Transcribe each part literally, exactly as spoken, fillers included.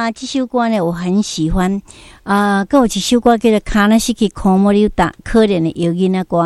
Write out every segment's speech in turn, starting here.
啊，这首歌呢我很喜欢啊，还有一首歌叫做《卡纳西奇科莫里达可怜的摇囡仔歌》。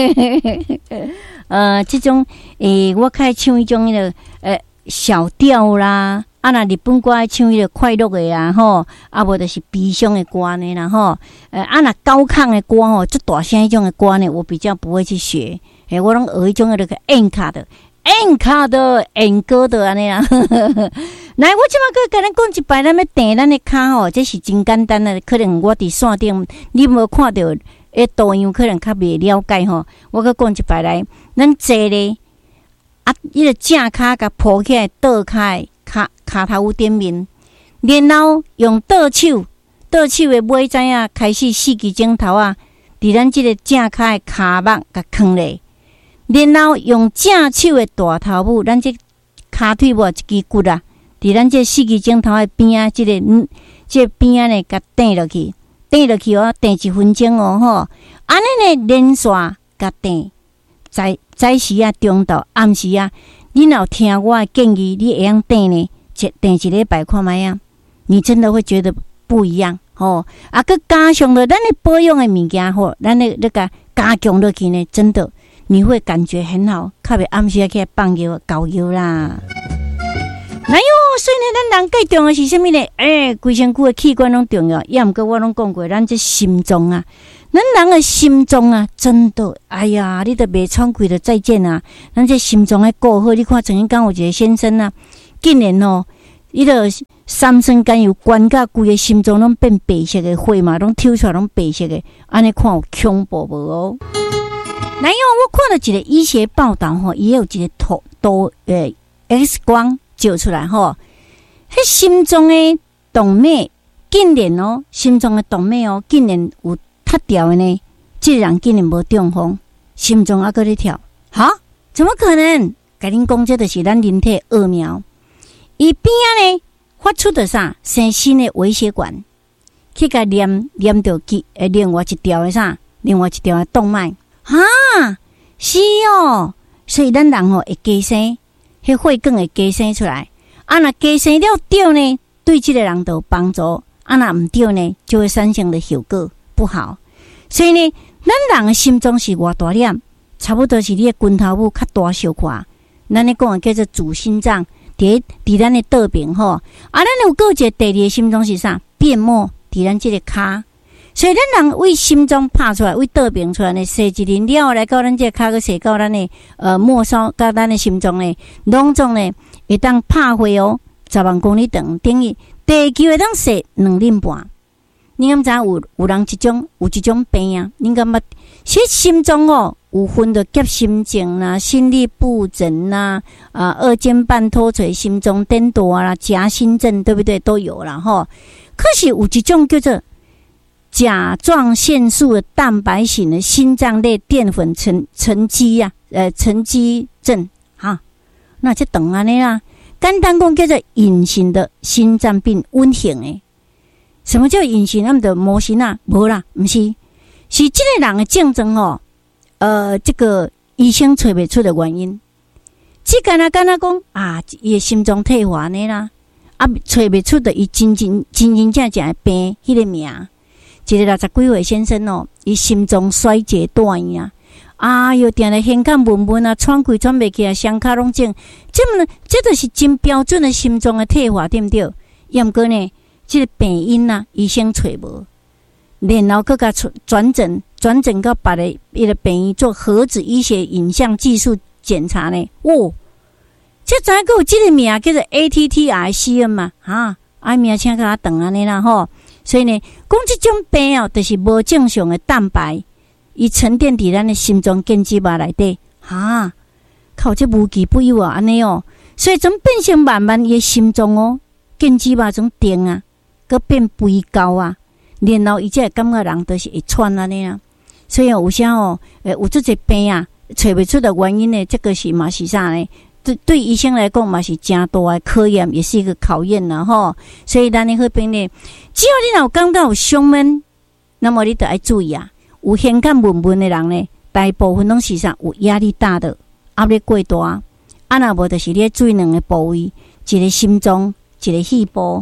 呃，这种诶，我较唱一种迄个呃小调啦，啊，那日本歌唱迄个快乐的啊，吼，啊，无就是悲伤的歌呢，然后呃，啊，那高亢的歌吼，就大声迄种的歌呢，我比较不会去学，诶，我拢学迄种那个演卡的。演卡的演歌的安尼啊，来，我即马个跟咱讲一摆，咱要订咱的卡吼，这是真简单的。可能我伫线顶，你无看到诶图样，可能较未了解吼。我个讲一摆来，咱坐咧啊，迄个正骹甲抱起来，倒开骹骹头有点面，然后用倒手倒手的尾知影开始四支镜头啊，伫咱即个正骹的骹目甲囥咧。然后用正手的大头部，咱这骹腿部一支骨啊，伫咱这四支镜头的边啊，这个嗯，这个边啊呢，甲顶落去，顶落去哦，顶一分钟哦吼，安尼呢连续甲顶，早早时啊，中昼暗时啊，你若听我的建议，你会用顶呢，一顶一礼拜看卖啊，你真的会觉得不一样吼。啊，佮加上了咱的保养的物件吼，咱的那个加强落去呢，真的。你会感觉很好，较袂暗时起来放药、搞药啦。哎哟，所以呢，咱人最重要是啥物呢？诶、欸，规身躯的器官拢重要，也毋过我拢讲过，咱这心脏啊，咱人的心脏啊，真的，哎呀，你都袂喘气的再见啊！咱这心脏要顾好，你看曾经讲有一个先生啊，竟然哦，伊个三酸甘油关甲规个心脏拢变白色的血嘛，拢抽出来拢白色的，安尼看有恐怖无哦？来哟，我看到一个医学报道吼，也有一个图图诶 X 光照出来吼，迄心脏诶动脉竟然哦，心脏诶动脉哦，竟然有塌掉的呢，这人竟然无中风，心脏还搁咧跳，哈？怎么可能？甲恁讲，这就是咱人体奥妙。伊边仔呢发出的啥生新的微血管，去甲连连到去诶，另外一条的啥，另外一条的动脉。啊，是哦，所以咱人吼会加生，迄血管会加生出来。啊，若加生了对呢，对这个人都有帮助；啊，若唔对呢，就会产生的效果不好。所以呢，咱人的心脏是偌大粒，差不多是你的拳头母较大小块。咱咧讲的叫做主心脏，伫伫咱的倒边吼。啊，咱有个一个第二个心脏是啥？变末伫咱这个骹。所以咱人为心脏拍出来，为倒边出来呢，射一年了来到咱这骹，个射到咱的呃末梢，到咱的心脏呢，拢总呢会当拍回哦，十万公里长，等于地球会当射两厘半。你敢知有有人一种有一种病啊？你敢捌？其实心脏哦，有分的急心症啦、心律不整啦、啊二尖瓣脱垂、心脏颠倒啦、夹心症，对不对？都有啦吼。可是有一种叫做甲状腺素的蛋白型的心脏类淀粉沉沉积呀，呃，沉积症哈，那就等安尼啦。简单讲叫做隐形的心脏病，温型的。什么叫隐形？那么的模型啊，无啦，不是，是这个人的症状哦。呃，这个医生找不出的原因，只干那干那讲啊，伊的心脏退化呢啦，啊，找不出的伊真真真真正正的病，迄个名。一个六十几岁先生哦，伊心脏衰竭断呀，啊哟，定来胸腔闷闷啊，喘气喘袂起来，双脚拢肿，这么呢，这就是真标准的心脏的退化，对不对？也毋过呢，这个病因啊，医生找无，然后佮甲转诊，转诊到别个伊个病院做核子医学影像技术检查呢，哦，这知影有这个名叫做 A T T R C M 嘛，哈，啊名请甲他长安尼啦吼。所以呢，讲这种病哦，就是无正常的蛋白，伊沉淀伫咱的心脏根基脉内底，哈，靠这无奇不有啊，安尼哦，所以从变成慢慢伊的心脏哦，根基脉种定啊，佮变肥高啊，然后伊才会感觉人都是会喘安尼啊。所以有啥哦，诶，有这些病啊，找不出的原因呢，这个是嘛是啥呢？对对医生来讲嘛是真大的考验，也是一个考验啦吼。所以咱的好朋友，只要你若有感觉有胸闷，那么你就要注意啊。有胸腔闷闷的人呢，大部分拢是啥？有压力大的，压力过大。啊，若无就是你要注意两个部位，一个心脏，一个肺部。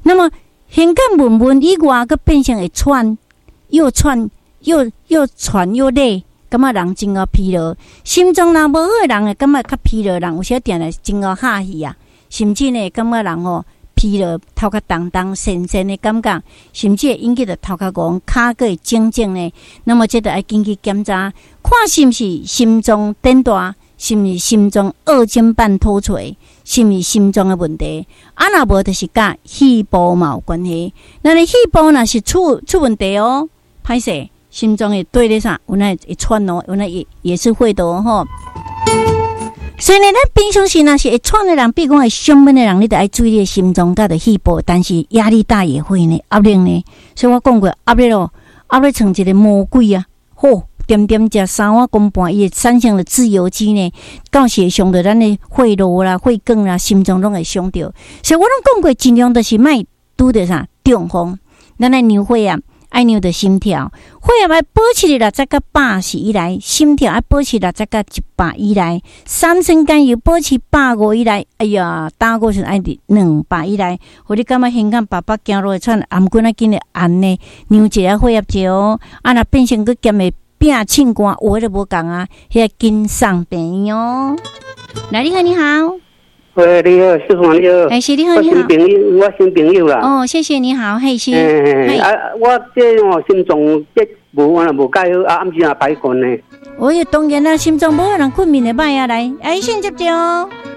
那么现感闷闷以外，佮变成会喘，又喘又又喘又累，感觉人真个疲劳。心脏若无好诶人会感觉较疲劳，人有时定来真个哈气啊，甚至呢感觉人吼疲劳，头壳重重、神神的感觉，甚至会引起着头壳戆、骹个会肿肿呢。那么这着要紧去检查，看是毋是心脏变大。是毋是心脏二尖瓣脱垂？是毋是心脏的问题？啊，若无就是甲肺部嘛有关系。那你肺部若是出出问题哦，歹势，心脏会对咧啥？有那会喘哦，有那也也是会的哦吼。所以呢，咱平常时若是会喘的人，比如讲会上面的人，你得爱注意你的心脏甲的肺部。但是压力大也会呢，压力呢。所以我讲过，压力咯，压力像一个魔鬼啊，吼。点点食三碗公半，伊会产生了自由基呢，到时会伤到咱的血路啦、血管啦、心脏拢会伤到。所以我拢讲过，尽量都是莫拄着啥中风，咱来量血压，爱量着心跳，血压要保持六十到八十以内，心跳要保持六十到一百以内，三酸甘油保持百五以内。哎呀，胆固醇爱伫两百以内，互你感觉现感爸爸行路会喘，颔管啊紧的按呢，量一下血压计哦，啊若变成佫减的。变庆歌，我都无讲啊，遐紧上病哦。来，你好，你好。 喂，你好，小芳你好。 哎，是你好，你好。 我新朋友，我新朋友啦。 哦，谢谢你好，嘿是。 哎啊，我这哦心脏这无安无介好，啊，暗时也歹困呢。 我也当然啦，心脏无可能困眠的歹啊，来，哎，先接着哦。